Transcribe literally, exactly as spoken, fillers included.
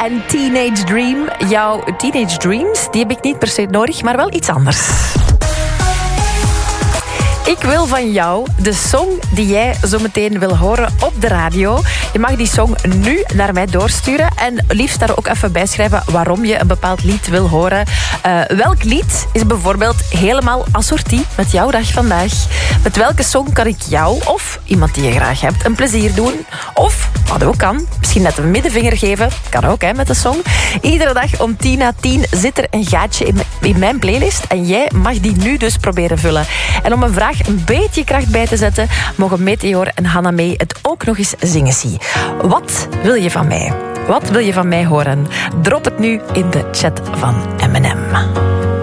en Teenage Dream. Jouw Teenage Dreams, die heb ik niet per se nodig, maar wel iets anders. Ik wil van jou de song die jij zo meteen wil horen op de radio. Je mag die song nu naar mij doorsturen. En liefst daar ook even bij schrijven waarom je een bepaald lied wil horen. Uh, welk lied is bijvoorbeeld helemaal assortie met jouw dag vandaag? Met welke song kan ik jou of iemand die je graag hebt een plezier doen? Of, wat ook kan, misschien net een middenvinger geven. Kan ook, hè, met de song. Iedere dag om tien na tien zit er een gaatje in, in mijn playlist. En jij mag die nu dus proberen vullen. En om een vraag een beetje kracht bij te zetten, mogen Meteor en Hannah May het ook nog eens zingen zien. Wat wil je van mij? Wat wil je van mij horen? Drop het nu in de chat van M en M.